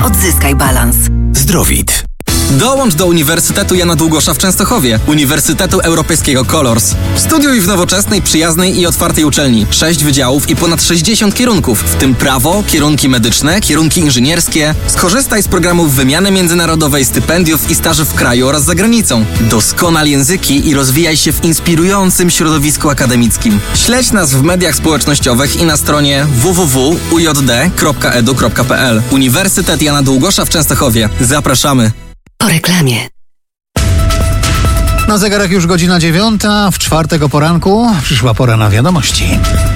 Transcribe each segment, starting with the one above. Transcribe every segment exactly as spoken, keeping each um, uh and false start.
Odzyskaj balans. Zdrowit. Dołącz do Uniwersytetu Jana Długosza w Częstochowie, Uniwersytetu Europejskiego Colors. Studiuj w nowoczesnej, przyjaznej i otwartej uczelni. Sześć wydziałów i ponad sześćdziesiąt kierunków, w tym prawo, kierunki medyczne, kierunki inżynierskie. Skorzystaj z programów wymiany międzynarodowej, stypendiów i staży w kraju oraz za granicą. Doskonal języki i rozwijaj się w inspirującym środowisku akademickim. Śledź nas w mediach społecznościowych i na stronie w w w kropka u j d kropka e d u kropka p l. Uniwersytet Jana Długosza w Częstochowie. Zapraszamy. Po reklamie. Na zegarach już godzina dziewiąta, w czwartek o poranku przyszła pora na wiadomości.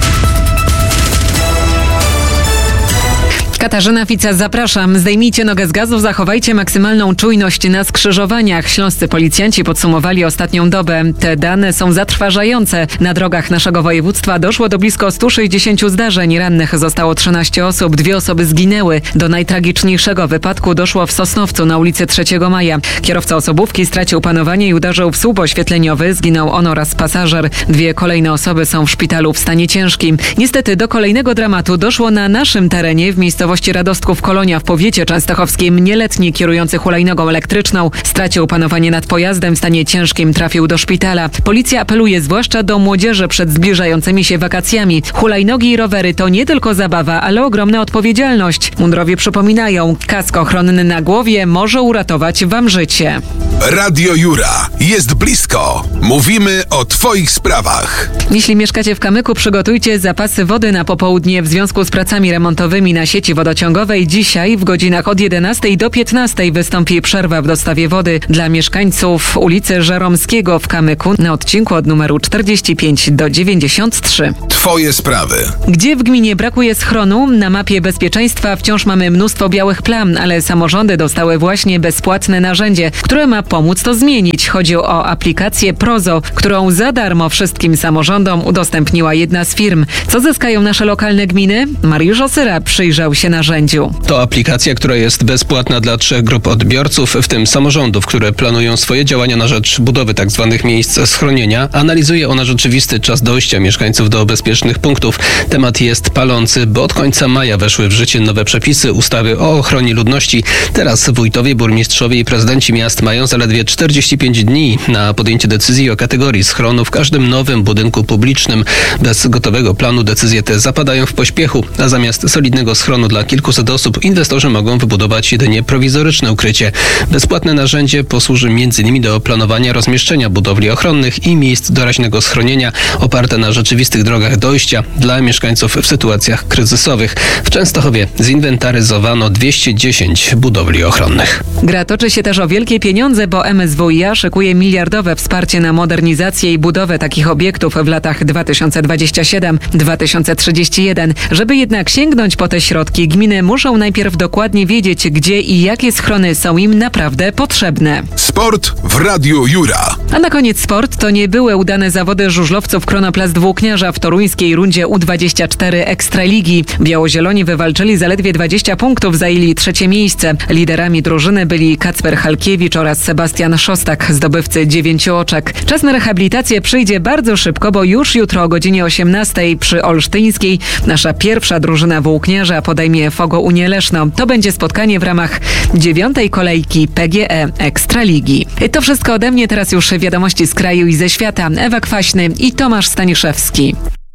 Katarzyna Fica, zapraszam. Zdejmijcie nogę z gazu, zachowajcie maksymalną czujność na skrzyżowaniach. Śląscy policjanci podsumowali ostatnią dobę. Te dane są zatrważające. Na drogach naszego województwa doszło do blisko stu sześćdziesięciu zdarzeń. Rannych zostało trzynaście osób, dwie osoby zginęły. Do najtragiczniejszego wypadku doszło w Sosnowcu na ulicy trzeciego maja. Kierowca osobówki stracił panowanie i uderzył w słup oświetleniowy. Zginął on oraz pasażer. Dwie kolejne osoby są w szpitalu w stanie ciężkim. Niestety do kolejnego dramatu doszło na naszym terenie w miejscowości Radostków Kolonia w powiecie częstochowskim. Nieletni kierujący hulajnogą elektryczną stracił panowanie nad pojazdem, w stanie ciężkim trafił do szpitala. Policja apeluje zwłaszcza do młodzieży przed zbliżającymi się wakacjami. Hulajnogi i rowery to nie tylko zabawa, ale ogromna odpowiedzialność. Mundurowie przypominają, kask ochronny na głowie może uratować wam życie. Radio Jura jest blisko. Mówimy o twoich sprawach. Jeśli mieszkacie w Kamyku, przygotujcie zapasy wody na popołudnie. W związku z pracami remontowymi na sieci wodociągowej dzisiaj w godzinach od jedenastej do piętnastej wystąpi przerwa w dostawie wody dla mieszkańców ulicy Żeromskiego w Kamyku na odcinku od numeru czterdzieści pięć do dziewięćdziesiąt trzy. Twoje sprawy. Gdzie w gminie brakuje schronu? Na mapie bezpieczeństwa wciąż mamy mnóstwo białych plam, ale samorządy dostały właśnie bezpłatne narzędzie, które ma pomóc to zmienić. Chodzi o aplikację Prozo, którą za darmo wszystkim samorządom udostępniła jedna z firm. Co zyskają nasze lokalne gminy? Mariusz Osyra przyjrzał się narzędziu. To aplikacja, która jest bezpłatna dla trzech grup odbiorców, w tym samorządów, które planują swoje działania na rzecz budowy tzw. miejsc schronienia. Analizuje ona rzeczywisty czas dojścia mieszkańców do bezpiecznych punktów. Temat jest palący, bo od końca maja weszły w życie nowe przepisy ustawy o ochronie ludności. Teraz wójtowie, burmistrzowie i prezydenci miast mają zaledwie czterdzieści pięć dni na podjęcie decyzji o kategorii schronu w każdym nowym budynku publicznym. Bez gotowego planu decyzje te zapadają w pośpiechu, a zamiast solidnego schronu dla kilkuset osób inwestorzy mogą wybudować jedynie prowizoryczne ukrycie. Bezpłatne narzędzie posłuży między innymi do planowania rozmieszczenia budowli ochronnych i miejsc doraźnego schronienia oparte na rzeczywistych drogach dojścia dla mieszkańców w sytuacjach kryzysowych. W Częstochowie zinwentaryzowano dwieście dziesięć budowli ochronnych. Gra toczy się też o wielkie pieniądze, bo M S W iA szykuje miliardowe wsparcie na modernizację i budowę takich obiektów w latach dwa tysiące dwudziestym siódmym do dwa tysiące trzydziestego pierwszego. Żeby jednak sięgnąć po te środki, gminy muszą najpierw dokładnie wiedzieć, gdzie i jakie schrony są im naprawdę potrzebne. Sport w Radiu Jura. A na koniec sport to nie były udane zawody żużlowców Kronoplast Włókniarza w toruńskiej rundzie U dwadzieścia cztery Ekstraligi. Białozieloni wywalczyli zaledwie dwadzieścia punktów, zajęli trzecie miejsce. Liderami drużyny byli Kacper Halkiewicz oraz Sebastian Szostak, zdobywcy dziewięciu oczek. Czas na rehabilitację przyjdzie bardzo szybko, bo już jutro o godzinie osiemnastej przy Olsztyńskiej nasza pierwsza drużyna włókniarza podejmie Fogo Unię Leszno. To będzie spotkanie w ramach dziewiątej kolejki P G E Ekstraligi. To wszystko ode mnie, teraz już wiadomości z kraju i ze świata. Ewa Kwaśny i Tomasz Staniszewski.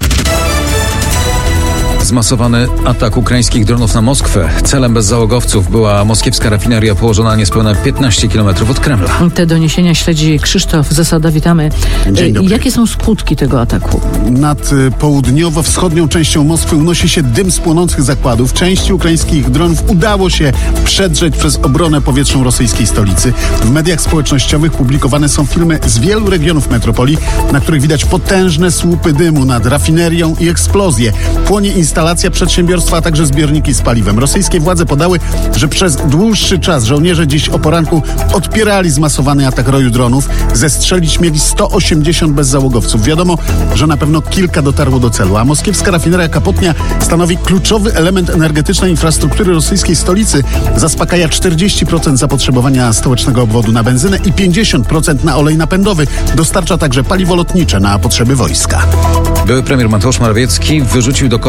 Zmasowany atak ukraińskich dronów na Moskwę. Celem bezzałogowców była moskiewska rafineria położona niespełna piętnaście kilometrów od Kremla. Te doniesienia śledzi Krzysztof Zasada. Witamy. Dzień dobry. Jakie są skutki tego ataku? Nad południowo-wschodnią częścią Moskwy unosi się dym z płonących zakładów. Części ukraińskich dronów udało się przedrzeć przez obronę powietrzną rosyjskiej stolicy. W mediach społecznościowych publikowane są filmy z wielu regionów metropolii, na których widać potężne słupy dymu nad rafinerią i eksplozje. Płonie instalacja przedsiębiorstwa, a także zbiorniki z paliwem. Rosyjskie władze podały, że przez dłuższy czas żołnierze dziś o poranku odpierali zmasowany atak roju dronów. Zestrzelić mieli sto osiemdziesiąt bezzałogowców. Wiadomo, że na pewno kilka dotarło do celu, a moskiewska rafineria Kapotnia stanowi kluczowy element energetycznej infrastruktury rosyjskiej stolicy. Zaspokaja czterdzieści procent zapotrzebowania stołecznego obwodu na benzynę i pięćdziesiąt procent na olej napędowy. Dostarcza także paliwo lotnicze na potrzeby wojska. Były premier Mateusz Morawiecki wyrzucił do kosza pół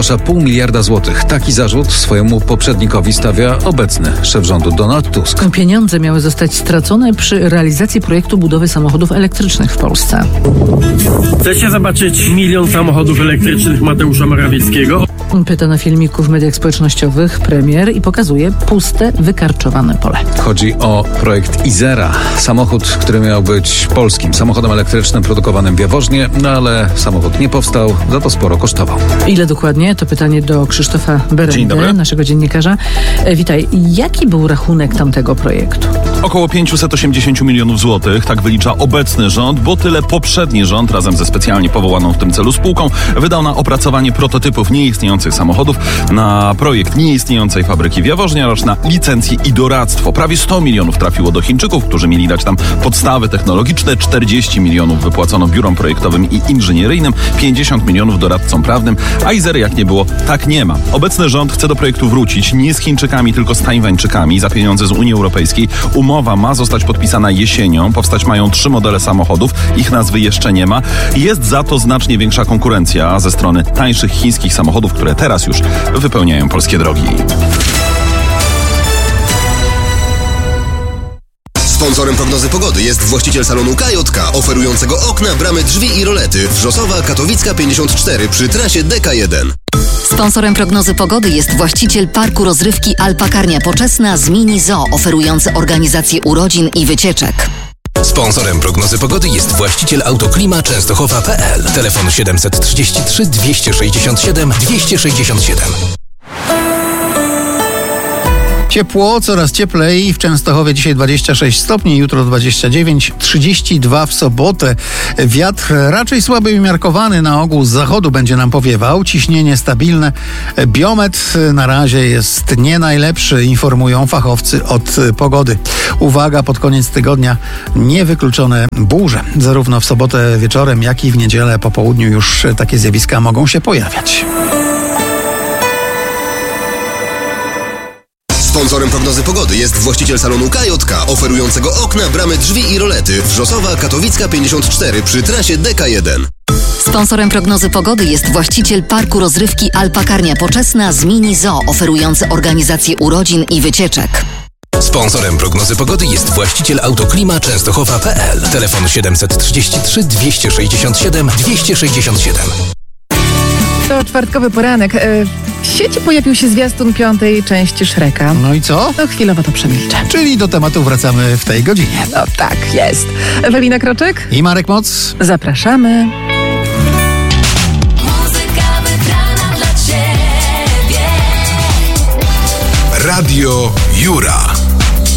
miliarda złotych. Taki zarzut swojemu poprzednikowi stawia obecny szef rządu Donald Tusk. Pieniądze miały zostać stracone przy realizacji projektu budowy samochodów elektrycznych w Polsce. Chcecie zobaczyć milion samochodów elektrycznych Mateusza Morawieckiego? Pyta na filmiku w mediach społecznościowych premier i pokazuje puste, wykarczowane pole. Chodzi o projekt Izera. Samochód, który miał być polskim samochodem elektrycznym produkowanym w Jaworznie, no ale samochód nie powstał, za to sporo kosztował. Ile dokładnie? To pytanie do Krzysztofa Dzień dobry. Berendy, naszego dziennikarza. E, witaj. Jaki był rachunek tamtego projektu? Około pięćset osiemdziesiąt milionów złotych, tak wylicza obecny rząd, bo tyle poprzedni rząd razem ze specjalnie powołaną w tym celu spółką wydał na opracowanie prototypów nieistniejących samochodów, na projekt nieistniejącej fabryki w Jaworznie oraz na licencje i doradztwo. Prawie sto milionów trafiło do Chińczyków, którzy mieli dać tam podstawy technologiczne, czterdzieści milionów wypłacono biurom projektowym i inżynieryjnym, pięćdziesiąt milionów doradcom prawnym, a Izery jak nie było, tak nie ma. Obecny rząd chce do projektu wrócić nie z Chińczykami, tylko z Tajwańczykami za pieniądze z Unii Europejskiej. Umowa ma zostać podpisana jesienią. Powstać mają trzy modele samochodów. Ich nazwy jeszcze nie ma. Jest za to znacznie większa konkurencja ze strony tańszych chińskich samochodów, które teraz już wypełniają polskie drogi. Sponsorem prognozy pogody jest właściciel salonu K J K, oferującego okna, bramy, drzwi i rolety. Wrzosowa, Katowicka pięćdziesiąt cztery przy trasie D K jeden. Sponsorem prognozy pogody jest właściciel parku rozrywki Alpakarnia Poczesna z Mini Zoo, oferujący organizację urodzin i wycieczek. Sponsorem prognozy pogody jest właściciel Autoklima Częstochowa kropka p l. Telefon siedemset trzydzieści trzy dwieście sześćdziesiąt siedem dwieście sześćdziesiąt siedem. Ciepło, coraz cieplej. W Częstochowie dzisiaj dwadzieścia sześć stopni, jutro dwadzieścia dziewięć, trzydzieści dwa w sobotę. Wiatr raczej słaby i umiarkowany, na ogół z zachodu będzie nam powiewał. Ciśnienie stabilne. Biometr na razie jest nie najlepszy, informują fachowcy od pogody. Uwaga, pod koniec tygodnia niewykluczone burze. Zarówno w sobotę wieczorem, jak i w niedzielę po południu już takie zjawiska mogą się pojawiać. Sponsorem prognozy pogody jest właściciel salonu K J K, oferującego okna, bramy, drzwi i rolety. Wrzosowa, Katowicka pięćdziesiąt cztery przy trasie D K jeden. Sponsorem prognozy pogody jest właściciel parku rozrywki Alpakarnia Poczesna z Mini Zoo, oferujący organizację urodzin i wycieczek. Sponsorem prognozy pogody jest właściciel Autoklima Częstochowa kropka p l. Telefon siedemset trzydzieści trzy dwieście sześćdziesiąt siedem dwieście sześćdziesiąt siedem. To czwartkowy poranek. W sieci pojawił się zwiastun piątej części Shreka. No i co? No chwilowo to przemilczę. Czyli do tematu wracamy w tej godzinie. No tak, jest. Ewelina Kroczek i Marek Moc. Zapraszamy. Muzyka wybrana dla Ciebie. Radio Jura.